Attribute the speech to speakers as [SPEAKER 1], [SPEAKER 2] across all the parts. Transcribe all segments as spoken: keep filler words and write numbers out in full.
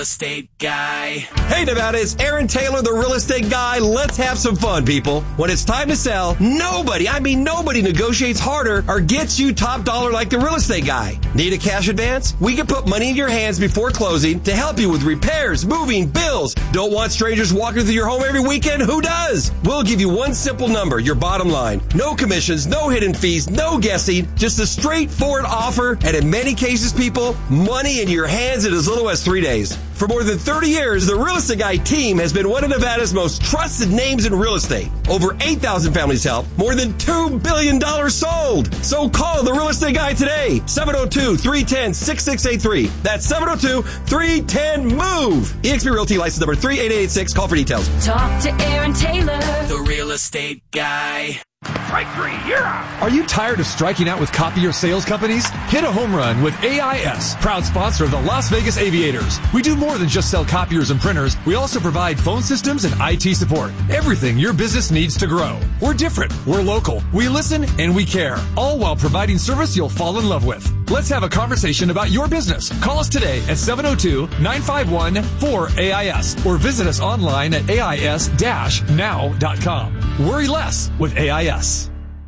[SPEAKER 1] Estate guy.
[SPEAKER 2] Hey Nevada, it's Aaron Taylor, the real estate guy. Let's have some fun, people. When it's time to sell, nobody, I mean nobody negotiates harder or gets you top dollar like the real estate guy. Need a cash advance? We can put money in your hands before closing to help you with repairs, moving, bills. Don't want strangers walking through your home every weekend? Who does? We'll give you one simple number, your bottom line. No commissions, no hidden fees, no guessing, just a straightforward offer. And in many cases, people, money in your hands in as little as three days. For more than thirty years, the Real Estate Guy team has been one of Nevada's most trusted names in real estate. Over eight thousand families helped, more than two billion dollars sold. So call the Real Estate Guy today, seven oh two, three one zero, six six eight three. That's seven oh two, three one zero, MOVE. eXp Realty license number three eight eight eight six. Call for details.
[SPEAKER 1] Talk to Aaron Taylor, the Real Estate Guy.
[SPEAKER 3] Strike three, you're out.
[SPEAKER 4] Are you tired of striking out with copier sales companies? Hit a home run with A I S, proud sponsor of the Las Vegas Aviators. We do more than just sell copiers and printers. We also provide phone systems and I T support. Everything your business needs to grow. We're different. We're local. We listen and we care. All while providing service you'll fall in love with. Let's have a conversation about your business. Call us today at seven oh two, nine five one, four A I S or visit us online at A I S dash now dot com. Worry less with A I S.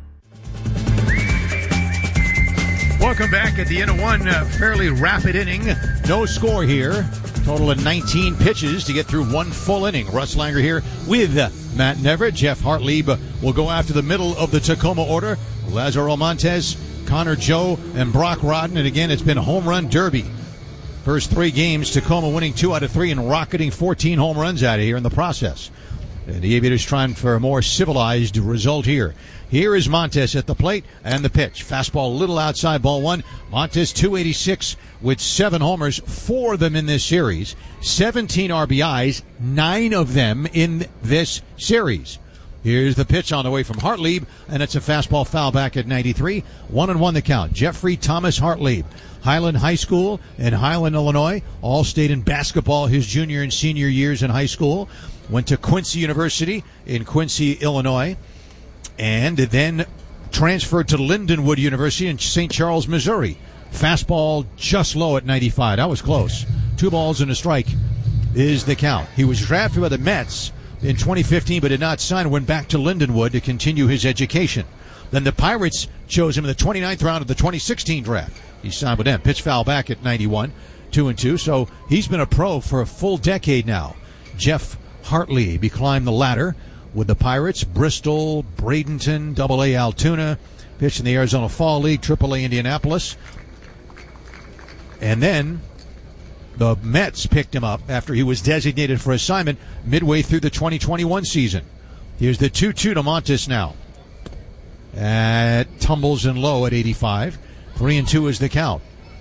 [SPEAKER 5] Welcome back at the end of one uh, fairly rapid inning. No score here. Total of nineteen pitches to get through one full inning. Russ Langer here with uh, Matt Neverett. Jeff Hartlieb uh, will go after the middle of the Tacoma order. Lazaro Montes, Connor Joe, and Brock Rodden. And again, it's been home run derby. First three games, Tacoma winning two out of three and rocketing fourteen home runs out of here in the process. And the Aviators trying for a more civilized result here. Here is Montes at the plate and the pitch. Fastball a little outside, ball one. Montes two eighty-six with seven homers, four of them in this series. seventeen R B Is, nine of them in this series. Here's the pitch on the way from Hartlieb, and it's a fastball foul back at ninety-three. One and one the count. Jeffrey Thomas Hartlieb. Highland High School in Highland, Illinois. All stayed in basketball his junior and senior years in high school. Went to Quincy University in Quincy, Illinois. And then transferred to Lindenwood University in Saint Charles, Missouri. Fastball just low at ninety-five. That was close. Two balls and a strike is the count. He was drafted by the Mets in twenty fifteen but did not sign. Went back to Lindenwood to continue his education. Then the Pirates chose him in the twenty-ninth round of the twenty sixteen draft. He signed with them. Pitch foul back at ninety-one. Two and two. So he's been a pro for a full decade now. Jeff Hartlieb. He climbed the ladder with the Pirates, Bristol, Bradenton, Double A Altoona, pitched in the Arizona Fall League, Triple A Indianapolis. And then the Mets picked him up after he was designated for assignment midway through the twenty twenty-one season. Here's the two two to Montes now. At tumbles and low at eighty-five. Three and two is the count.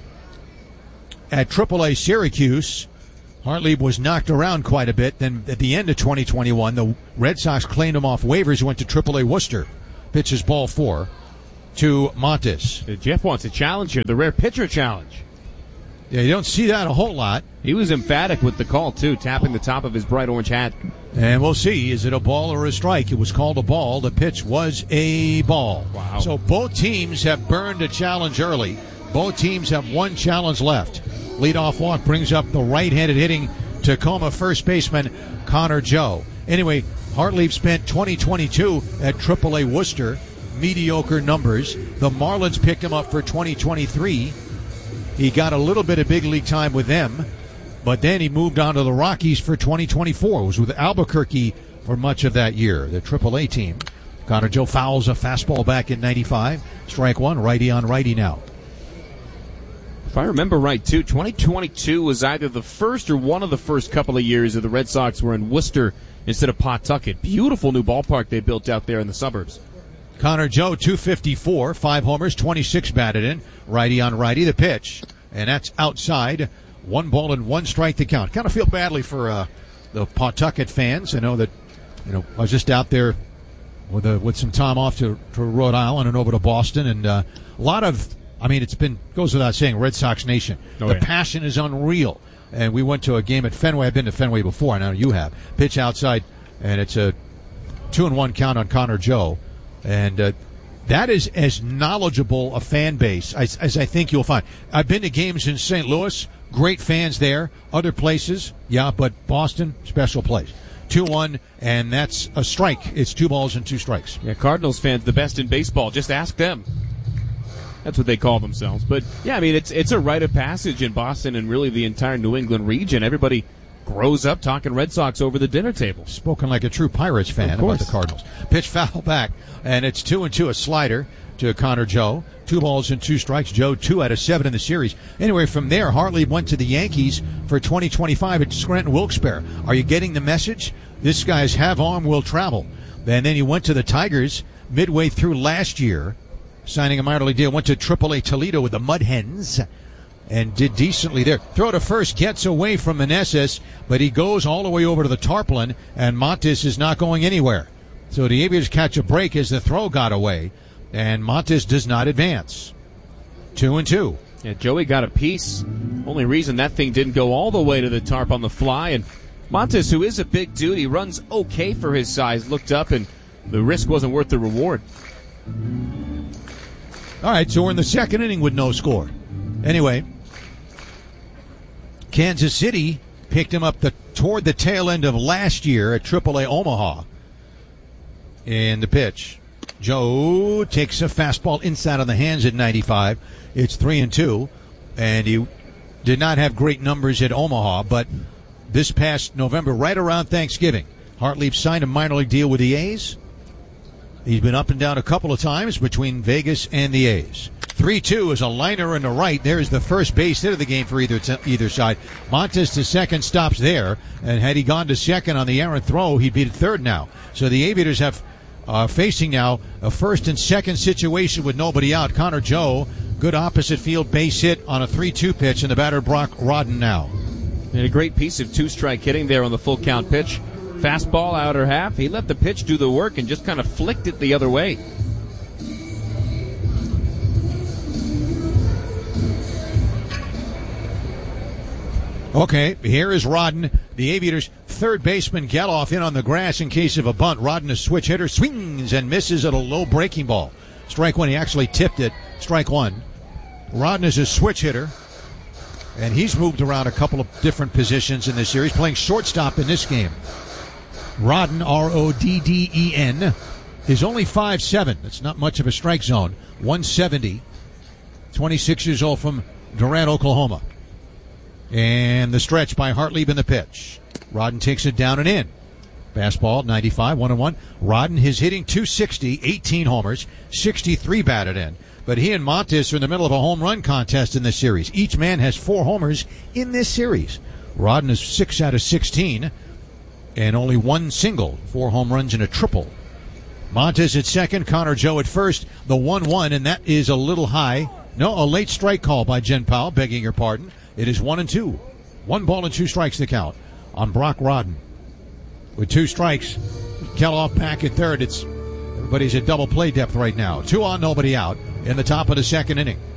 [SPEAKER 5] At Triple A Syracuse, Hartlieb was knocked around quite a bit. Then at the end of twenty twenty-one, the Red Sox claimed him off waivers. He went to Triple A Worcester. Pitches ball four to Montes.
[SPEAKER 6] Jeff wants a challenge here, the rare pitcher challenge.
[SPEAKER 5] Yeah, you don't see that a whole lot.
[SPEAKER 6] He was emphatic with the call, too, tapping the top of his bright orange hat.
[SPEAKER 5] And we'll see. Is it a ball or a strike? It was called a ball. The pitch was a ball.
[SPEAKER 6] Wow.
[SPEAKER 5] So both teams have burned a challenge early. Both teams have one challenge left. Leadoff walk brings up the right-handed hitting Tacoma first baseman Connor Joe. Anyway, Hartlieb spent twenty twenty-two at Triple A Worcester. Mediocre numbers. The Marlins picked him up for twenty twenty-three. He got a little bit of big league time with them, but then he moved on to the Rockies for twenty twenty-four. It was with Albuquerque for much of that year, the Triple A team. Connor Joe fouls a fastball back at ninety-five. Strike one, righty on righty now.
[SPEAKER 6] If I remember right, too, twenty twenty-two was either the first or one of the first couple of years that the Red Sox were in Worcester instead of Pawtucket. Beautiful new ballpark they built out there in the suburbs.
[SPEAKER 5] Connor Joe, two fifty-four, five homers, twenty-six batted in. Righty on righty, the pitch. And that's outside. One ball and one strike to count. Kind of feel badly for uh, the Pawtucket fans. I know that, you know, I was just out there with a, with some time off to, to Rhode Island and over to Boston. And uh, a lot of, I mean, it's been, goes without saying, Red Sox Nation.
[SPEAKER 6] Oh,
[SPEAKER 5] the
[SPEAKER 6] yeah.
[SPEAKER 5] passion is unreal. And we went to a game at Fenway. I've been to Fenway before. I know you have. Pitch outside, and it's a two and one count on Connor Joe. And uh, that is as knowledgeable a fan base as, as I think you'll find. I've been to games in Saint Louis. Great fans there. Other places, yeah, but Boston, special place. two one, and that's a strike. It's two balls and two strikes.
[SPEAKER 6] Yeah, Cardinals fans, the best in baseball. Just ask them. That's what they call themselves. But, yeah, I mean, it's it's a rite of passage in Boston and really the entire New England region. Everybody grows up talking Red Sox over the dinner table.
[SPEAKER 5] Spoken like a true Pirates fan about the Cardinals. Pitch foul back, and it's two and two, a slider to Connor Joe. Two balls and two strikes. Joe, two out of seven in the series. Anyway, from there, Hartley went to the Yankees for twenty twenty-five at Scranton Wilkes-Barre. Are you getting the message? This guy's have arm will travel. And then he went to the Tigers midway through last year, signing a minor league deal. Went to triple A Toledo with the Mud Hens and did decently there. Throw to first, gets away from Meneses, but he goes all the way over to the tarpaulin, and Montes is not going anywhere. So the Aviators catch a break as the throw got away, and Montes does not advance. Two and two.
[SPEAKER 6] Yeah, Joey got a piece. Only reason that thing didn't go all the way to the tarp on the fly, and Montes, who is a big dude, he runs okay for his size, looked up, and the risk wasn't worth the reward.
[SPEAKER 5] All right, so we're in the second inning with no score. Anyway, Kansas City picked him up the, toward the tail end of last year at triple A Omaha. And the pitch. Joe takes a fastball inside on the hands at ninety-five. It's three and two. And he did not have great numbers at Omaha, but this past November, right around Thanksgiving, Hartlieb signed a minor league deal with the A's. He's been up and down a couple of times between Vegas and the A's. three two is a liner in the right. There's the first base hit of the game for either t- either side. Montes to second, stops there. And had he gone to second on the errant throw, he'd be at third now. So the Aviators have uh, facing now a first and second situation with nobody out. Connor Joe, good opposite field base hit on a three two pitch, and the batter Brock Rodden now.
[SPEAKER 6] And a great piece of two-strike hitting there on the full count pitch. Fastball outer half. He let the pitch do the work and just kind of flicked it the other way.
[SPEAKER 5] Okay, here is Rodden. The Aviators' third baseman Geloff in on the grass in case of a bunt. Rodden, a switch hitter, swings and misses at a low breaking ball. Strike one. He actually tipped it. Strike one. Rodden is a switch hitter, and he's moved around a couple of different positions in this series, playing shortstop in this game. Rodden, R O D D E N, is only five seven. That's not much of a strike zone. one seventy. twenty-six years old from Durant, Oklahoma. And the stretch by Hartlieb in the pitch. Rodden takes it down and in. Fastball, ninety-five, one and one. Rodden is hitting two sixty, eighteen homers, sixty-three batted in. But he and Montes are in the middle of a home run contest in this series. Each man has four homers in this series. Rodden is six out of sixteen. And only one single, four home runs and a triple. Montes at second, Connor Joe at first, the one one, and that is a little high. No, a late strike call by Jen Powell, begging your pardon. It is one and two. One ball and two strikes to count on Brock Rodden. With two strikes, Geloff back at third. It's everybody's at double play depth right now. Two on, nobody out in the top of the second inning.